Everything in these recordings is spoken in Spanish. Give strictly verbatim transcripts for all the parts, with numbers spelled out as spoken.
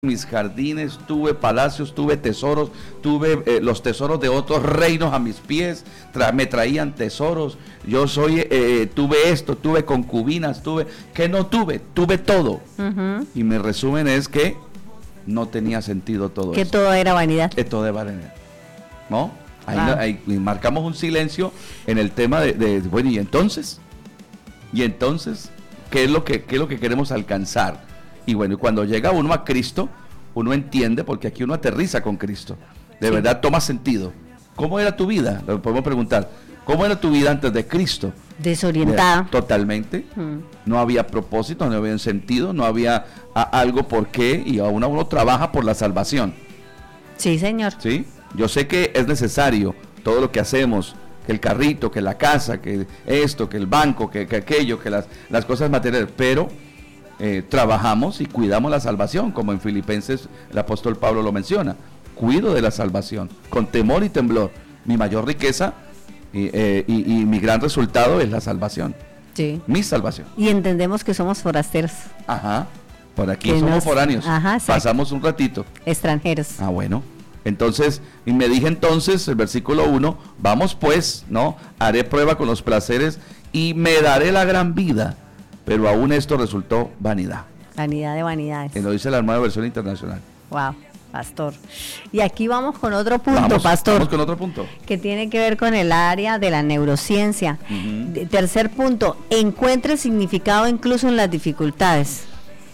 mis jardines, tuve palacios, tuve tesoros, tuve eh, los tesoros de otros reinos a mis pies, tra me traían tesoros, yo soy, eh, tuve esto, tuve concubinas, tuve, ¿qué no tuve? Tuve todo. Uh-huh. Y mi resumen es que no tenía sentido todo que eso. Que todo era vanidad. Que todo era vanidad, ¿no? Ahí, wow. ahí marcamos un silencio en el tema de, de, bueno, ¿y entonces? ¿Y entonces? ¿Qué es lo que, qué es lo que queremos alcanzar? Y bueno, y cuando llega uno a Cristo, uno entiende, porque aquí uno aterriza con Cristo. De sí. verdad toma sentido. ¿Cómo era tu vida? Lo podemos preguntar. ¿Cómo era tu vida antes de Cristo? Desorientada. Era, totalmente. Hmm. No había propósito, no había sentido, no había a, algo por qué, y aún uno trabaja por la salvación. Sí, señor. Sí. Yo sé que es necesario todo lo que hacemos, que el carrito, que la casa, que esto, que el banco, que, que aquello, que las, las cosas materiales, pero Eh, trabajamos y cuidamos la salvación, como en Filipenses el apóstol Pablo lo menciona. Cuido de la salvación, con temor y temblor. Mi mayor riqueza y, eh, y, y mi gran resultado es la salvación. Sí. Mi salvación. Y entendemos que somos forasteros. Ajá. Por aquí que somos nos, foráneos. Ajá, pasamos un ratito. Extranjeros. Ah, bueno. Entonces, y me dije entonces, el versículo uno, vamos pues, ¿no? Haré prueba con los placeres y me daré la gran vida. Pero aún esto resultó vanidad. Vanidad de vanidades. Que lo dice la nueva versión internacional. Wow, pastor. Y aquí vamos con otro punto, vamos, pastor. Vamos con otro punto. Que tiene que ver con el área de la neurociencia. Uh-huh. Tercer punto, encuentre significado incluso en las dificultades.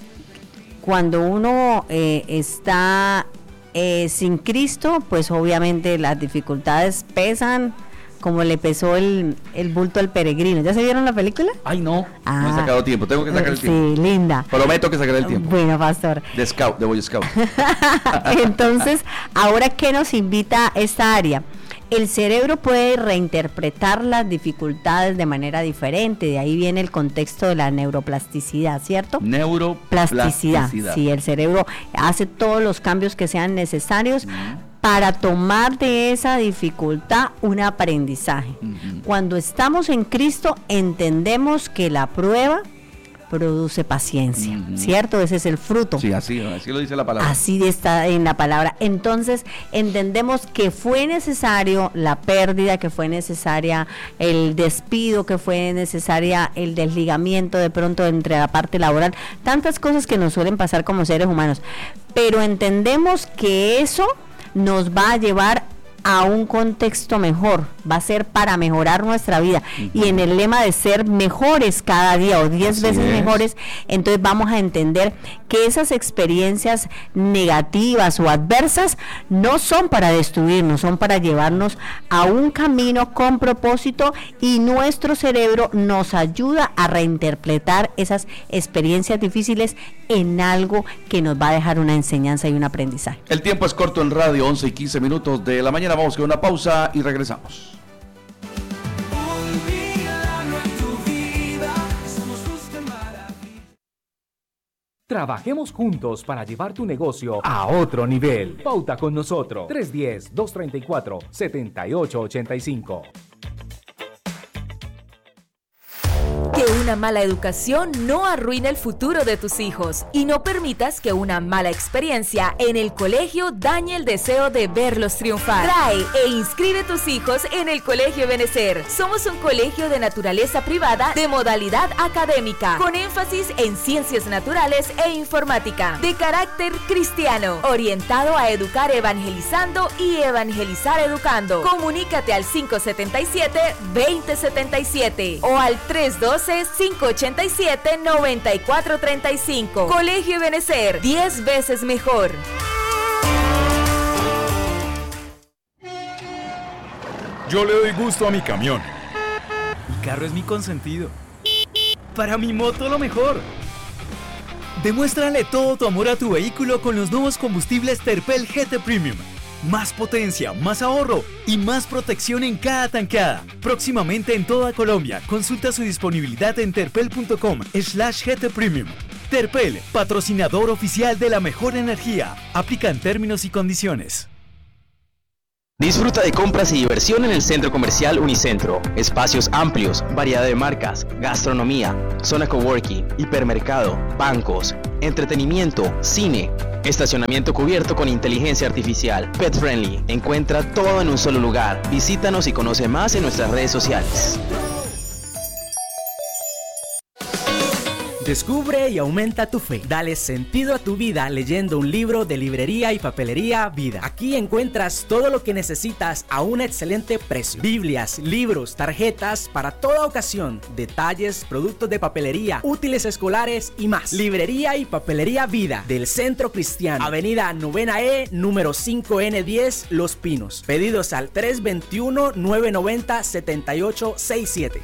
Cuando uno eh, está eh, sin Cristo, pues obviamente las dificultades pesan, como le pesó el, el bulto al peregrino. ¿Ya se vieron la película? Ay, no, ah, no he sacado tiempo, tengo que sacar el tiempo. Sí, linda. Prometo que sacaré el tiempo. Bueno, pastor. De Scout, de Boy Scout. Entonces, ahora, ¿qué nos invita esta área? El cerebro puede reinterpretar las dificultades de manera diferente, de ahí viene el contexto de la neuroplasticidad, ¿cierto? Neuroplasticidad. Sí, el cerebro hace todos los cambios que sean necesarios uh-huh. para tomar de esa dificultad un aprendizaje. Uh-huh. Cuando estamos en Cristo, entendemos que la prueba produce paciencia, uh-huh. ¿cierto? Ese es el fruto. Sí, así, así lo dice la palabra. Así está en la palabra. Entonces, entendemos que fue necesario la pérdida, que fue necesaria el despido, que fue necesaria el desligamiento de pronto entre la parte laboral, tantas cosas que nos suelen pasar como seres humanos. Pero entendemos que eso nos va a llevar a un contexto mejor, va a ser para mejorar nuestra vida. Uh-huh. Y en el lema de ser mejores cada día o diez veces es. mejores, entonces vamos a entender que esas experiencias negativas o adversas no son para destruirnos, son para llevarnos a un camino con propósito, y nuestro cerebro nos ayuda a reinterpretar esas experiencias difíciles en algo que nos va a dejar una enseñanza y un aprendizaje. El tiempo es corto en radio, once y quince minutos de la mañana. Vamos con una pausa y regresamos. Trabajemos juntos para llevar tu negocio a otro nivel. Pauta con nosotros. tres uno cero, dos tres cuatro, siete ocho ocho cinco. Que una mala educación no arruine el futuro de tus hijos, y no permitas que una mala experiencia en el colegio dañe el deseo de verlos triunfar. Trae e inscribe tus hijos en el Colegio Ebenecer. Somos un colegio de naturaleza privada de modalidad académica, con énfasis en ciencias naturales e informática, de carácter cristiano, orientado a educar evangelizando y evangelizar educando. Comunícate al cinco siete siete, dos cero siete siete o al tres uno dos, cinco ocho siete, nueve cuatro tres cinco. Colegio Ebenecer, diez veces mejor. Yo le doy gusto a mi camión. Mi carro es mi consentido. Para mi moto lo mejor. Demuéstrale todo tu amor a tu vehículo con los nuevos combustibles Terpel G T Premium. Más potencia, más ahorro y más protección en cada tankada. Próximamente en toda Colombia. Consulta su disponibilidad en terpel punto com slash G T Premium. Terpel, patrocinador oficial de la mejor energía. Aplican términos y condiciones. Disfruta de compras y diversión en el Centro Comercial Unicentro. Espacios amplios, variedad de marcas, gastronomía, zona coworking, hipermercado, bancos, entretenimiento, cine, estacionamiento cubierto con inteligencia artificial, pet friendly. Encuentra todo en un solo lugar. Visítanos y conoce más en nuestras redes sociales. Descubre y aumenta tu fe. Dale sentido a tu vida leyendo un libro de Librería y Papelería Vida. Aquí encuentras todo lo que necesitas a un excelente precio. Biblias, libros, tarjetas para toda ocasión, detalles, productos de papelería, útiles escolares y más. Librería y Papelería Vida del Centro Cristiano. Avenida Novena E, número cinco N diez, Los Pinos. Pedidos al tres dos uno, nueve nueve cero, siete ocho seis siete.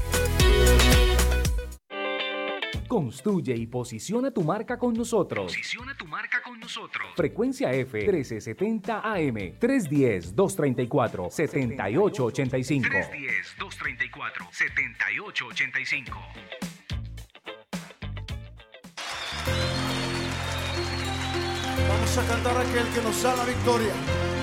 Construye y posiciona tu marca con nosotros. Posiciona tu marca con nosotros. Frecuencia F trece setenta A M, tres uno cero, dos tres cuatro, siete ocho ocho cinco. tres uno cero, dos tres cuatro, siete ocho ocho cinco. Vamos a cantar a aquel que nos da la victoria.